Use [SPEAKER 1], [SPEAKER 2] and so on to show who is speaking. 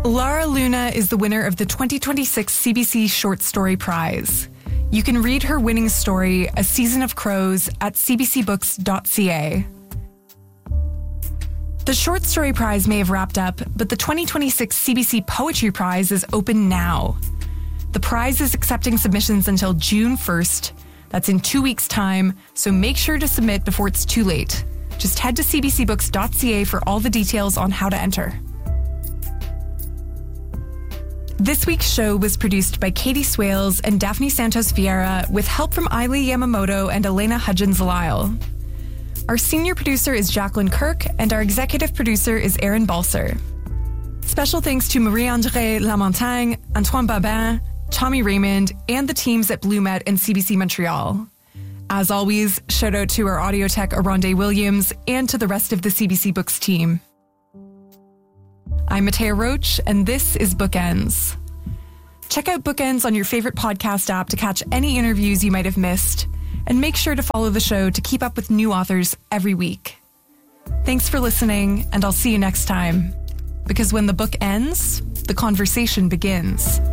[SPEAKER 1] Lara Luna is the winner of the 2026 CBC Short Story Prize. You can read her winning story, A Season of Crows, at cbcbooks.ca. The Short Story Prize may have wrapped up, but the 2026 CBC Poetry Prize is open now. The prize is accepting submissions until June 1st. That's in 2 weeks' time, so make sure to submit before it's too late. Just head to cbcbooks.ca for all the details on how to enter. This week's show was produced by Katie Swales and Daphne Santos Vieira with help from Ailey Yamamoto and Elena Hudgens-Lyle. Our senior producer is Jacqueline Kirk and our executive producer is Aaron Balser. Special thanks to Marie-André Lamontagne, Antoine Babin, Tommy Raymond, and the teams at BlueMet and CBC Montreal. As always, shout out to our audio tech Aronde Williams and to the rest of the CBC Books team. I'm Matea Roach, and this is Bookends. Check out Bookends on your favorite podcast app to catch any interviews you might have missed, and make sure to follow the show to keep up with new authors every week. Thanks for listening, and I'll see you next time. Because when the book ends, the conversation begins.